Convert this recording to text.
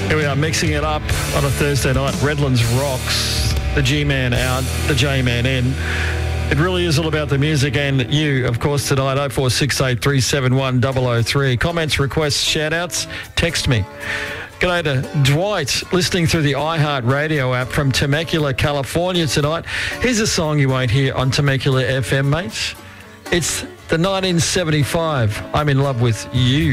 Here we are mixing it up on a Thursday night. Redlands rocks. The G-Man out, the J-Man in. It really is all about the music and you, of course, tonight. 0468 371 003. Comments, requests, shout-outs, text me. G'day to Dwight, listening through the iHeart Radio app from Temecula, California tonight. Here's a song you won't hear on Temecula FM, mate. It's the 1975 I'm in Love with You.